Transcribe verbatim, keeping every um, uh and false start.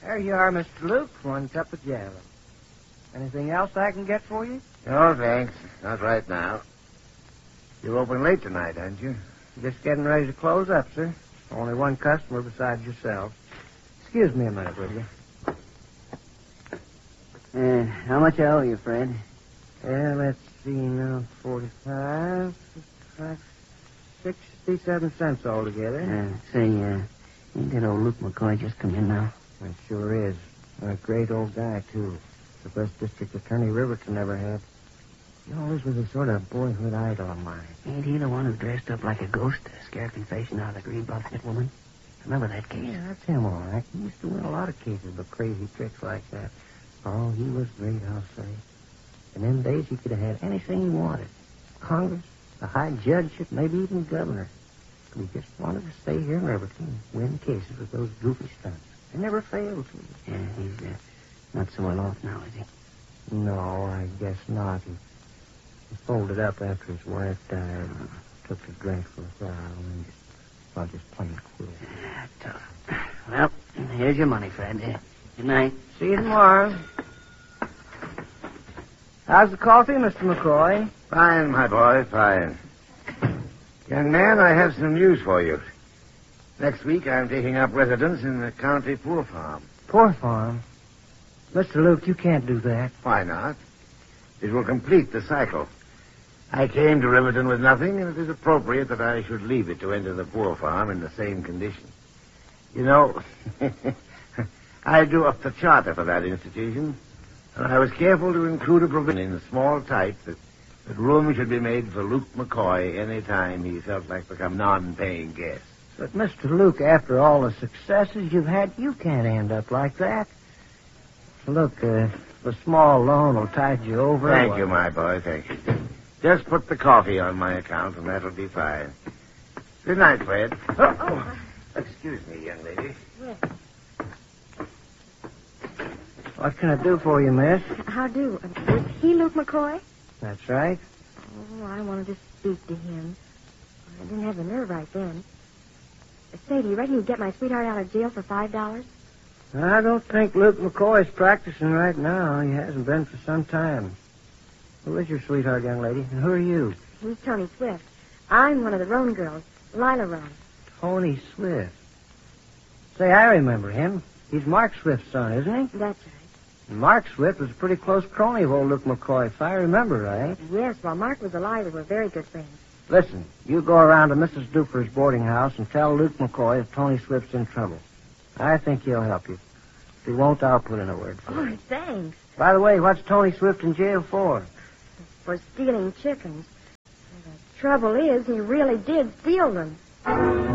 There you are, Mister Luke. One cup of java. Anything else I can get for you? No, thanks. Not right now. You're open late tonight, aren't you? Just getting ready to close up, sir. Only one customer besides yourself. Excuse me a minute, will you? Uh, how much I owe you, Fred? Yeah, let's see now. Forty-five, fifty-five, sixty-seven cents altogether. Uh, say, uh, ain't that old Luke McCoy just come in now? It sure is. A great old guy, too. The best district attorney Riverton ever had. He always was a sort of boyhood idol of mine. Ain't he the one who dressed up like a ghost to scare confession out of the green bucket woman? Remember that case? Yeah, that's him, all right. He used to win a lot of cases of crazy tricks like that. Oh, he was great, I'll say. In them days, he could have had anything he wanted. Congress, a high judgeship, maybe even governor. But he just wanted to stay here in Riverton and win cases with those goofy stunts. They never failed to. Yeah, he's uh, not so well off now, is he? No, I guess not. He, he folded up after his wife died and took to drink for a while and just, well, just plain quit. Yeah, tough. Well, here's your money, Fred. Uh, good night. See you tomorrow. How's the coffee, Mister McCoy? Fine, my boy, fine. Young man, I have some news for you. Next week, I'm taking up residence in the county poor farm. Poor farm? Mister Luke, you can't do that. Why not? It will complete the cycle. I came to Riverton with nothing, and it is appropriate that I should leave it to enter the poor farm in the same condition. You know, I drew up the charter for that institution, and I was careful to include a provision in small type that, that room should be made for Luke McCoy any time he felt like become non-paying guest. But, Mister Luke, after all the successes you've had, you can't end up like that. Look, uh, the small loan will tide you over. Thank well, you, my boy, thank you. Just put the coffee on my account, and that'll be fine. Good night, Fred. Oh, oh. Excuse me, young lady. Yes. What can I do for you, miss? How do? Uh, is he Luke McCoy? That's right. Oh, I wanted to speak to him. I didn't have the nerve right then. Say, do you reckon you'd get my sweetheart out of jail for five dollars? I don't think Luke McCoy's practicing right now. He hasn't been for some time. Who is your sweetheart, young lady? And who are you? He's Tony Swift. I'm one of the Roan girls, Lila Roan. Tony Swift. Say, I remember him. He's Mark Swift's son, isn't he? That's right. Mark Swift was a pretty close crony of old Luke McCoy, if I remember right. Yes, while Mark was alive, we were very good friends. Listen, you go around to Missus Duper's boarding house and tell Luke McCoy if Tony Swift's in trouble. I think he'll help you. If he won't, I'll put in a word for him. Oh, thanks. By the way, what's Tony Swift in jail for? For stealing chickens. The trouble is, he really did steal them.